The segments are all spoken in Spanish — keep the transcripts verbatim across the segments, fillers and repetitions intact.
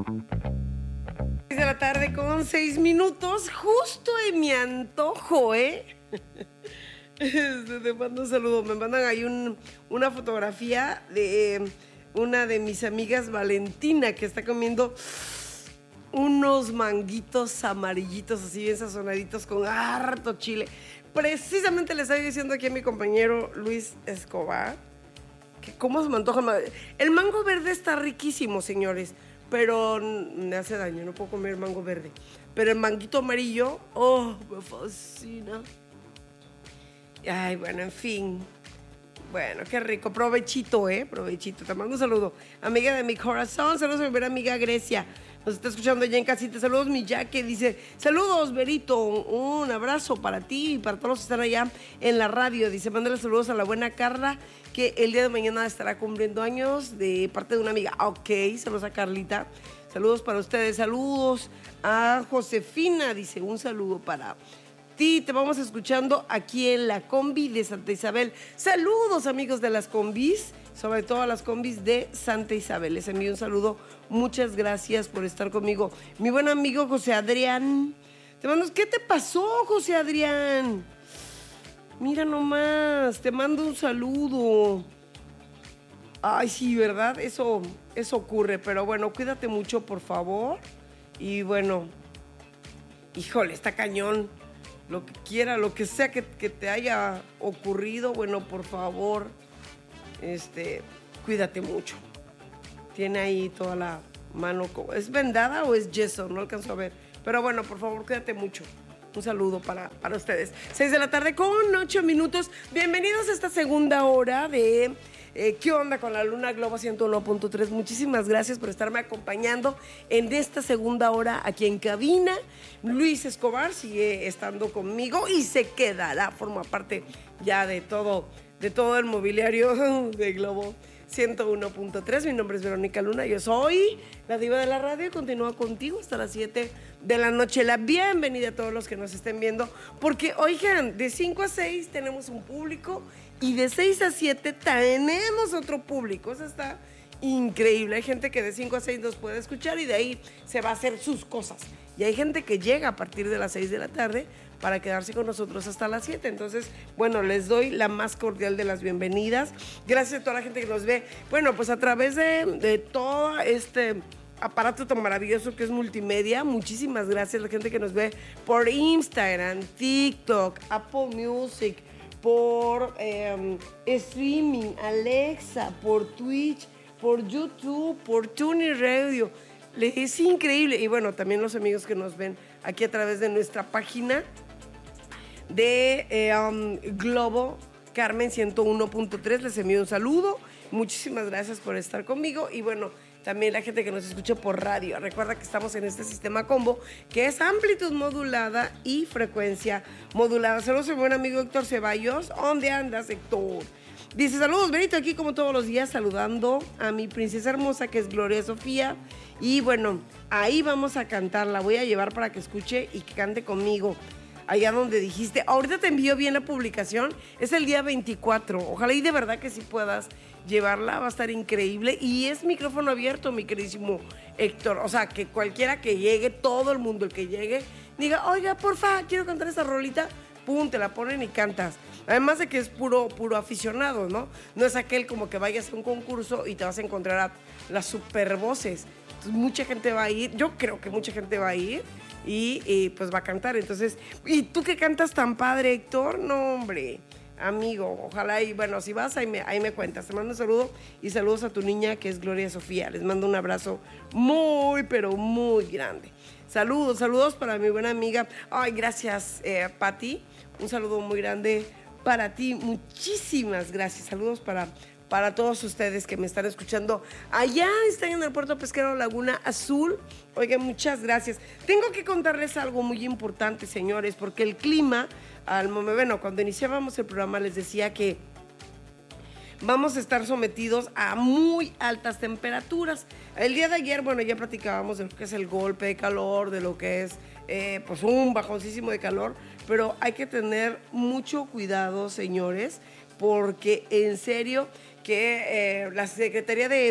De la tarde con seis minutos, justo en mi antojo, ¿eh? Te mando un saludo. Me mandan ahí un, una fotografía de eh, una de mis amigas, Valentina, que está comiendo unos manguitos amarillitos, así bien sazonaditos, con harto chile. Precisamente le estoy diciendo aquí a mi compañero Luis Escobar que cómo se me antoja. El mango verde está riquísimo, señores, pero me hace daño, no puedo comer mango verde. Pero el manguito amarillo, oh, me fascina. Ay, bueno, en fin. Bueno, qué rico. Provechito, ¿eh? Provechito. Te mando un saludo. Amiga de mi corazón. Saludos a mi buena amiga Grecia. Nos está escuchando ya en casita. Saludos, mi Jaque. Dice, saludos, Berito. Un abrazo para ti y para todos los que están allá en la radio. Dice, mándale saludos a la buena Carla, que el día de mañana estará cumpliendo años de parte de una amiga. Ok, saludos a Carlita. Saludos para ustedes. Saludos a Josefina. Dice, un saludo para ti. Te vamos escuchando aquí en la combi de Santa Isabel. Saludos, amigos de las combis, sobre todo a las combis de Santa Isabel. Les envío un saludo. Muchas gracias por estar conmigo. Mi buen amigo José Adrián. Te mando, ¿qué te pasó, José Adrián? Mira nomás, te mando un saludo. Ay, sí, ¿verdad? Eso, eso ocurre, pero bueno, cuídate mucho, por favor. Y bueno, híjole, está cañón. Lo que quiera, lo que sea que, que te haya ocurrido, bueno, por favor, este, cuídate mucho. Tiene ahí toda la mano, ¿es vendada o es yeso? No alcanzo a ver. Pero bueno, por favor, cuídate mucho. Un saludo para, para ustedes. Seis de la tarde con ocho minutos. Bienvenidos a esta segunda hora de eh, ¿Qué onda con la Luna Globo ciento uno punto tres? Muchísimas gracias por estarme acompañando en esta segunda hora aquí en cabina. Luis Escobar sigue estando conmigo y se quedará, forma parte ya de todo, de todo el mobiliario de Globo ciento uno punto tres. Mi nombre es Verónica Luna, yo soy la diva de la radio y continúo contigo hasta las siete de la noche. La bienvenida a todos los que nos estén viendo, porque oigan, de cinco a seis tenemos un público y de seis a siete tenemos otro público. Eso está increíble. Hay gente que de cinco a seis nos puede escuchar y de ahí se va a hacer sus cosas. Y hay gente que llega a partir de las seis de la tarde para quedarse con nosotros hasta las siete. Entonces, bueno, les doy la más cordial de las bienvenidas. Gracias a toda la gente que nos ve. Bueno, pues a través de, de todo este aparato tan maravilloso que es multimedia. Muchísimas gracias a la gente que nos ve por Instagram, TikTok, Apple Music, por eh, streaming, Alexa, por Twitch, por YouTube, por TuneIn Radio. Es increíble. Y bueno, también los amigos que nos ven aquí a través de nuestra página de eh, um, Globo Carmen ciento uno punto tres. Les envío un saludo. Muchísimas gracias por estar conmigo. Y bueno, también la gente que nos escucha por radio. Recuerda que estamos en este sistema combo que es amplitud modulada y frecuencia modulada. Saludos a mi buen amigo Héctor Ceballos. ¿Dónde andas, Héctor? Dice, saludos, Benito, aquí como todos los días saludando a mi princesa hermosa que es Gloria Sofía. Y bueno, ahí vamos a cantar. La voy a llevar para que escuche y que cante conmigo. Allá donde dijiste, ahorita te envío bien la publicación, es el día veinticuatro, ojalá y de verdad que sí puedas llevarla, va a estar increíble y es micrófono abierto, mi queridísimo Héctor, o sea, que cualquiera que llegue, todo el mundo el que llegue, diga, oiga, porfa, quiero cantar esta rolita, pum, te la ponen y cantas. Además de que es puro, puro aficionado, ¿no? No es aquel como que vayas a un concurso y te vas a encontrar a las super voces. Entonces, mucha gente va a ir, yo creo que mucha gente va a ir y, y pues va a cantar. Entonces, ¿y tú que cantas tan padre, Héctor? No, hombre, amigo, ojalá y bueno, si vas, ahí me, ahí me cuentas. Te mando un saludo y saludos a tu niña que es Gloria Sofía. Les mando un abrazo muy, pero muy grande. Saludos, saludos para mi buena amiga. Ay, gracias, eh, Pati. Un saludo muy grande para ti. Muchísimas gracias. Saludos para, para todos ustedes que me están escuchando. Allá están en el puerto pesquero Laguna Azul. Oigan, muchas gracias. Tengo que contarles algo muy importante, señores, porque el clima, al momento, bueno, cuando iniciábamos el programa les decía que vamos a estar sometidos a muy altas temperaturas. El día de ayer, bueno, ya platicábamos de lo que es el golpe de calor, de lo que es eh, pues un bajoncísimo de calor, pero hay que tener mucho cuidado, señores, porque en serio que eh, la Secretaría de,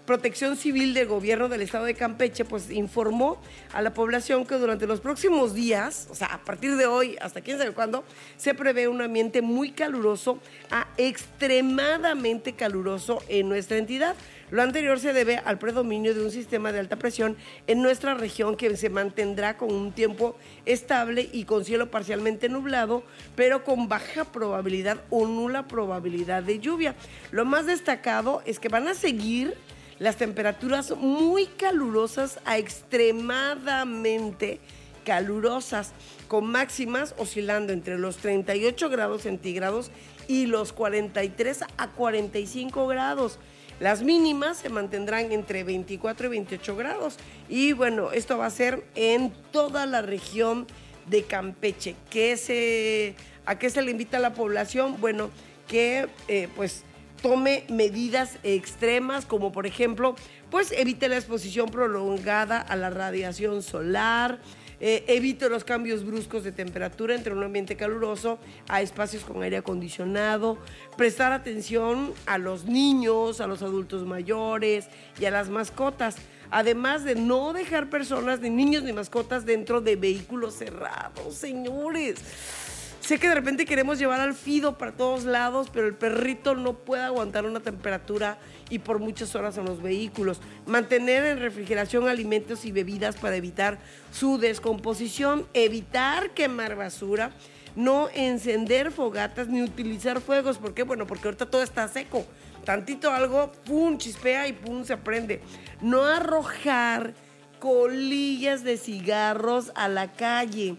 Protección Civil del Gobierno del Estado de Campeche, pues informó a la población que durante los próximos días, o sea, a partir de hoy hasta quién sabe cuándo, se prevé un ambiente muy caluroso a extremadamente caluroso en nuestra entidad. Lo anterior se debe al predominio de un sistema de alta presión en nuestra región que se mantendrá con un tiempo estable y con cielo parcialmente nublado, pero con baja probabilidad o nula probabilidad de lluvia. Lo más destacado es que van a seguir las temperaturas muy calurosas a extremadamente calurosas, con máximas oscilando entre los treinta y ocho grados centígrados y los cuarenta y tres a cuarenta y cinco grados. Las mínimas se mantendrán entre veinticuatro y veintiocho grados. Y bueno, esto va a ser en toda la región de Campeche. ¿Qué se, ¿A qué se le invita a la población? Bueno, que eh, pues tome medidas extremas, como por ejemplo, pues evite la exposición prolongada a la radiación solar, eh, evite los cambios bruscos de temperatura entre un ambiente caluroso a espacios con aire acondicionado, prestar atención a los niños, a los adultos mayores y a las mascotas, además de no dejar personas, ni niños ni mascotas dentro de vehículos cerrados, señores. Sé que de repente queremos llevar al Fido para todos lados, pero el perrito no puede aguantar una temperatura y por muchas horas en los vehículos. Mantener en refrigeración alimentos y bebidas para evitar su descomposición, evitar quemar basura, no encender fogatas ni utilizar fuegos. ¿Por qué? Bueno, porque ahorita todo está seco. Tantito algo, pum, chispea y pum, se prende. No arrojar colillas de cigarros a la calle.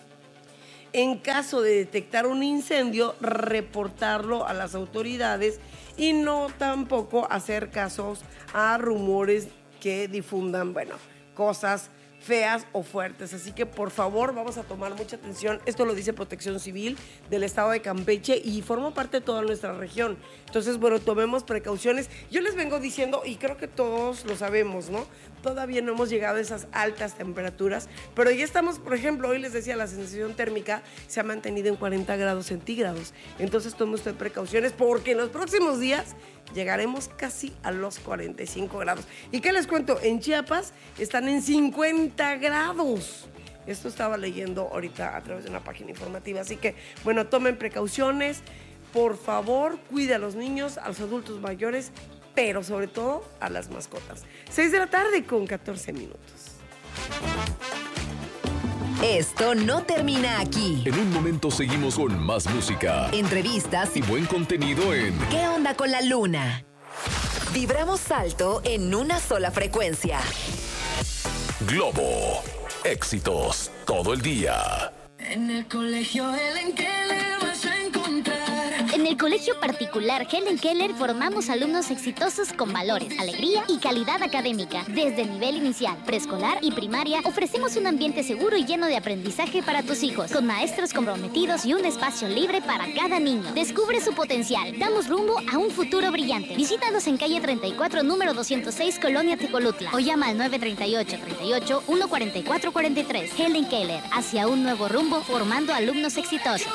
En caso de detectar un incendio, reportarlo a las autoridades y no tampoco hacer casos a rumores que difundan, bueno, cosas feas o fuertes. Así que por favor vamos a tomar mucha atención. Esto lo dice Protección Civil del Estado de Campeche y forma parte de toda nuestra región. Entonces, bueno, tomemos precauciones. Yo les vengo diciendo, y creo que todos lo sabemos, ¿no? Todavía no hemos llegado a esas altas temperaturas, pero ya estamos, por ejemplo, hoy les decía, la sensación térmica se ha mantenido en cuarenta grados centígrados. Entonces tome usted precauciones porque en los próximos días llegaremos casi a los cuarenta y cinco grados. ¿Y qué les cuento? En Chiapas están en cincuenta grados. Esto estaba leyendo ahorita a través de una página informativa. Así que, bueno, tomen precauciones. Por favor, cuide a los niños, a los adultos mayores, pero sobre todo a las mascotas. seis de la tarde con catorce minutos. Esto no termina aquí. En un momento seguimos con más música, entrevistas y buen contenido en ¿Qué onda con la luna? Vibramos alto en una sola frecuencia. Globo. Éxitos todo el día. En el colegio Helen Keller vas a encontrar. En el colegio particular Helen Keller formamos alumnos exitosos con valores, alegría y calidad académica. Desde nivel inicial, preescolar y primaria, ofrecemos un ambiente seguro y lleno de aprendizaje para tus hijos, con maestros comprometidos y un espacio libre para cada niño. Descubre su potencial. Damos rumbo a un futuro brillante. Visítanos en calle treinta y cuatro, número doscientos seis, Colonia Tecolutla, o llama al nueve tres ocho, tres ocho, uno cuatro cuatro cuatro tres. Helen Keller, hacia un nuevo rumbo, formando alumnos exitosos.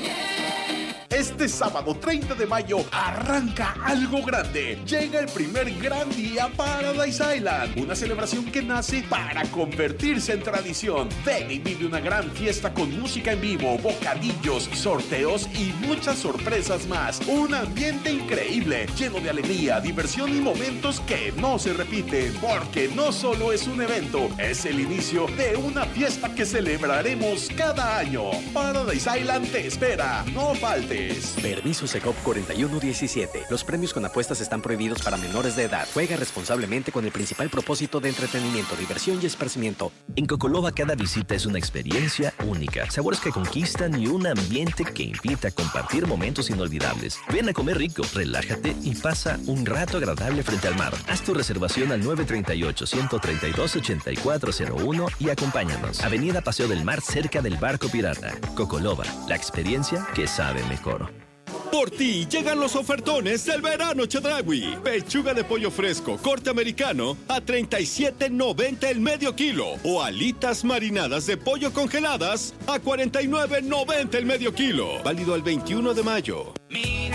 Este sábado treinta de mayo arranca algo grande. Llega el primer gran día Paradise Island, una celebración que nace para convertirse en tradición. Ven y vive una gran fiesta con música en vivo, bocadillos, sorteos y muchas sorpresas más. Un ambiente increíble, lleno de alegría, diversión y momentos que no se repiten, porque no solo es un evento, es el inicio de una fiesta que celebraremos cada año. Paradise Island te espera, no faltes. Permiso Secop cuarenta y uno diecisiete. Los premios con apuestas están prohibidos para menores de edad. Juega responsablemente con el principal propósito de entretenimiento, diversión y esparcimiento. En Cocoloba cada visita es una experiencia única. Sabores que conquistan y un ambiente que invita a compartir momentos inolvidables. Ven a comer rico, relájate y pasa un rato agradable frente al mar. Haz tu reservación al nueve tres ocho, uno tres dos, ocho cuatro cero uno y acompáñanos. Avenida Paseo del Mar, cerca del Barco Pirata. Cocoloba, la experiencia que sabe mejor. Por ti llegan los ofertones del verano Chedraui. Pechuga de pollo fresco corte americano a treinta y siete noventa el medio kilo. O alitas marinadas de pollo congeladas a cuarenta y nueve noventa el medio kilo. Válido al veintiuno de mayo. Mira